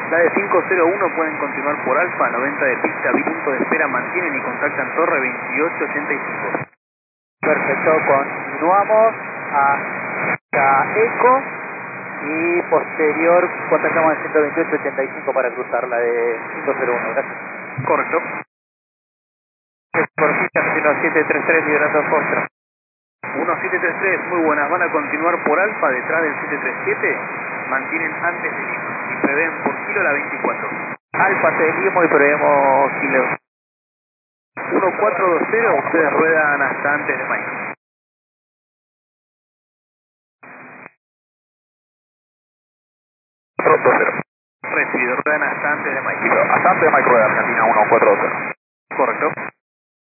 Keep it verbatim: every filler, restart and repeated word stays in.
La de cinco cero uno pueden continuar por Alfa, noventa de pista, punto de espera, mantienen y contactan torre veintiocho ochenta y cinco. Perfecto, continuamos hasta Eco y posterior contactamos en ciento veintiocho ochenta y cinco para cruzar la de cinco cero uno, gracias. Correcto. Por pista uno siete tres tres, liderando Foxtrot. uno siete tres tres, muy buenas, van a continuar por Alfa detrás del siete tres siete, mantienen antes de Lima y prevén por kilo la veinticuatro. Alfa seguimos y prevemos kilo. uno cuatro dos cero, ustedes ruedan hasta antes de Mike. Pronto cero. Recibido, ruedan hasta antes de Mike. Hasta antes de Mike Rueda, Argentina uno cuatro dos cero. Correcto.